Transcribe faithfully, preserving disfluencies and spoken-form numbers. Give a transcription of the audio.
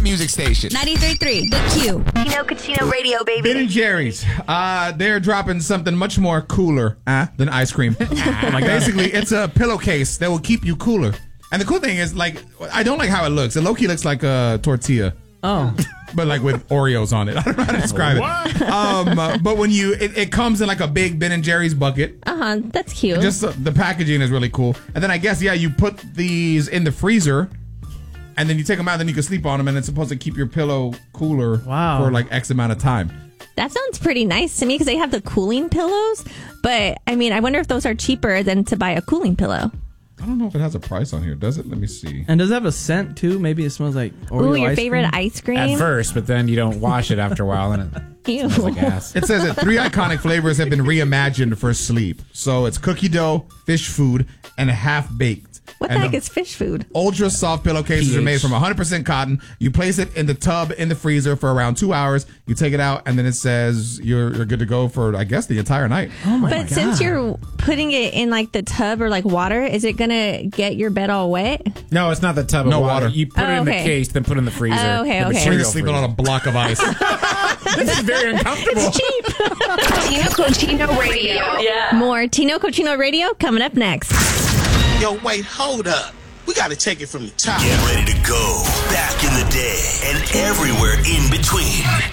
hit music station. ninety-three point three, The Q. Tino Cucino Radio, baby. Ben and Jerry's, uh, they're dropping something much more cooler uh, than ice cream. Like basically, it's a pillowcase that will keep you cooler. And the cool thing is, like, I don't like how it looks. It low-key looks like a tortilla. Oh. But like with Oreos on it. I don't know how to describe it. Um, uh, but when you, it, it comes in like a big Ben and Jerry's bucket. Uh-huh, that's cute. Just uh, the packaging is really cool. And then I guess, yeah, you put these in the freezer and then you take them out and then you can sleep on them and it's supposed to keep your pillow cooler Wow. for like X amount of time. That sounds pretty nice to me because they have the cooling pillows. But, I mean, I wonder if those are cheaper than to buy a cooling pillow. I don't know if it has a price on here. Does it? Let me see. And does it have a scent, too? Maybe it smells like Oreo Ooh, your ice favorite cream? ice cream? At first, but then you don't wash it after a while and it Ew. smells like ass. It says that three iconic flavors have been reimagined for sleep. So it's cookie dough, fish food, and half-baked. What the And heck the is fish food? Ultra soft pillowcases are made from one hundred percent cotton. You place it in the tub in the freezer for around two hours. You take it out, and then it says you're, you're good to go for, I guess, the entire night. Oh, my But God. since you're putting it in like the tub or like water, is it gonna get your bed all wet? No, it's not the tub of No water. water. You put Oh, it in the okay. case, then put it in the freezer. Oh, okay, The okay. material You're sleeping on a block of ice. This is very uncomfortable. Tino Cucino Radio. Yeah. More Tino Cochino Radio coming up next. Yo, wait, hold up. We got to take it from the top. Get ready to go back in the day and everywhere in between.